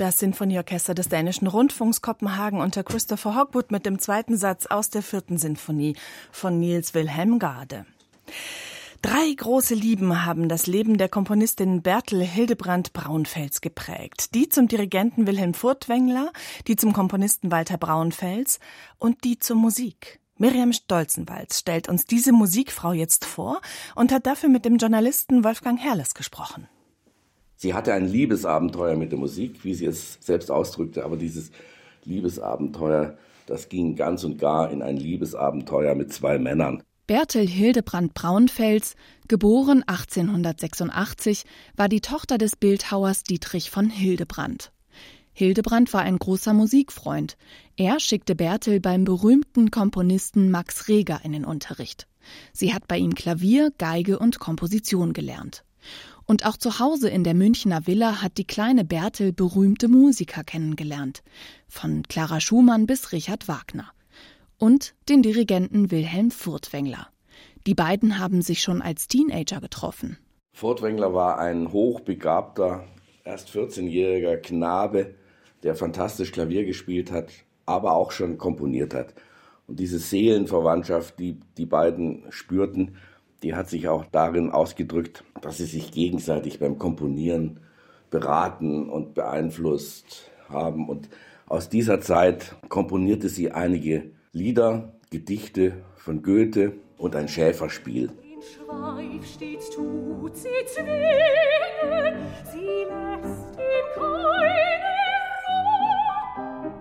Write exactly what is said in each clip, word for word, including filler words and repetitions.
Das Sinfonieorchester des Dänischen Rundfunks Kopenhagen unter Christopher Hogwood mit dem zweiten Satz aus der vierten Sinfonie von Niels Wilhelm Gade. Drei große Lieben haben das Leben der Komponistin Bertel Hildebrandt Braunfels geprägt. Die zum Dirigenten Wilhelm Furtwängler, die zum Komponisten Walter Braunfels und die zur Musik. Miriam Stolzenwalz stellt uns diese Musikfrau jetzt vor und hat dafür mit dem Journalisten Wolfgang Herrles gesprochen. Sie hatte ein Liebesabenteuer mit der Musik, wie sie es selbst ausdrückte, aber dieses Liebesabenteuer, das ging ganz und gar in ein Liebesabenteuer mit zwei Männern. Bertel Hildebrandt Braunfels, geboren achtzehnhundertsechsundachtzig, war die Tochter des Bildhauers Dietrich von Hildebrandt. Hildebrandt war ein großer Musikfreund. Er schickte Bertel beim berühmten Komponisten Max Reger in den Unterricht. Sie hat bei ihm Klavier, Geige und Komposition gelernt. Und auch zu Hause in der Münchner Villa hat die kleine Bertel berühmte Musiker kennengelernt. Von Clara Schumann bis Richard Wagner. Und den Dirigenten Wilhelm Furtwängler. Die beiden haben sich schon als Teenager getroffen. Furtwängler war ein hochbegabter, erst vierzehnjähriger Knabe, der fantastisch Klavier gespielt hat, aber auch schon komponiert hat. Und diese Seelenverwandtschaft, die die beiden spürten, die hat sich auch darin ausgedrückt, dass sie sich gegenseitig beim Komponieren beraten und beeinflusst haben. Und aus dieser Zeit komponierte sie einige Lieder, Gedichte von Goethe und ein Schäferspiel. Den Schweif stets tut sie zwingen, sie lässt ihm keine Ruhe.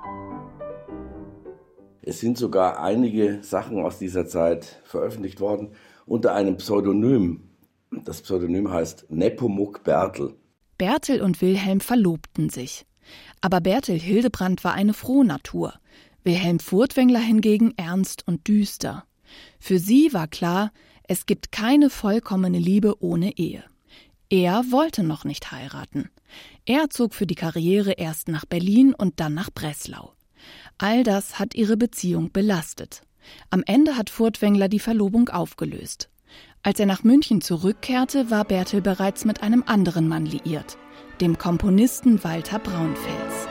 Es sind sogar einige Sachen aus dieser Zeit veröffentlicht worden, unter einem Pseudonym. Das Pseudonym heißt Nepomuk Bertel. Bertel und Wilhelm verlobten sich. Aber Bertel Hildebrandt war eine Frohnatur. Wilhelm Furtwängler hingegen ernst und düster. Für sie war klar, es gibt keine vollkommene Liebe ohne Ehe. Er wollte noch nicht heiraten. Er zog für die Karriere erst nach Berlin und dann nach Breslau. All das hat ihre Beziehung belastet. Am Ende hat Furtwängler die Verlobung aufgelöst. Als er nach München zurückkehrte, war Bertel bereits mit einem anderen Mann liiert, dem Komponisten Walter Braunfels.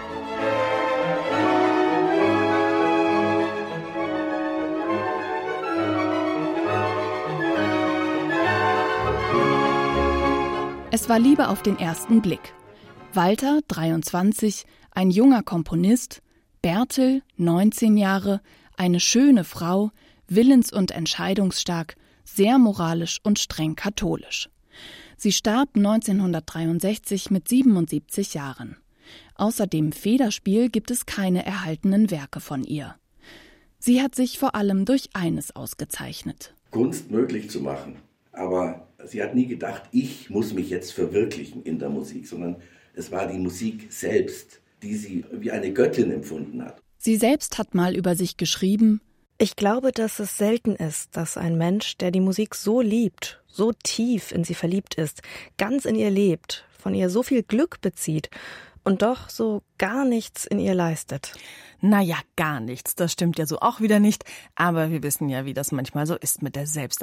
Es war Liebe auf den ersten Blick. Walter, dreiundzwanzig, ein junger Komponist, Bertel, neunzehn Jahre, eine schöne Frau, willens- und entscheidungsstark, sehr moralisch und streng katholisch. Sie starb neunzehnhundertdreiundsechzig mit siebenundsiebzig Jahren. Außer dem Federspiel gibt es keine erhaltenen Werke von ihr. Sie hat sich vor allem durch eines ausgezeichnet: Kunst möglich zu machen. Aber sie hat nie gedacht, ich muss mich jetzt verwirklichen in der Musik, sondern es war die Musik selbst, die sie wie eine Göttin empfunden hat. Sie selbst hat mal über sich geschrieben: Ich glaube, dass es selten ist, dass ein Mensch, der die Musik so liebt, so tief in sie verliebt ist, ganz in ihr lebt, von ihr so viel Glück bezieht und doch so gar nichts in ihr leistet. Naja, gar nichts, das stimmt ja so auch wieder nicht. Aber wir wissen ja, wie das manchmal so ist mit der Selbst